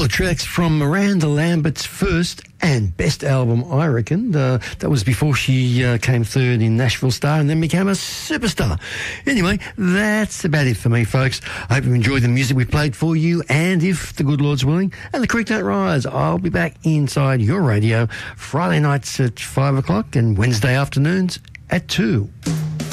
of tracks from Miranda Lambert's first and best album, I reckon. That was before she came third in Nashville Star and then became a superstar. Anyway, that's about it for me, folks. I hope you enjoyed the music we played for you, and if the good Lord's willing and the creek don't rise, I'll be back inside your radio Friday nights at 5 o'clock and Wednesday afternoons at 2.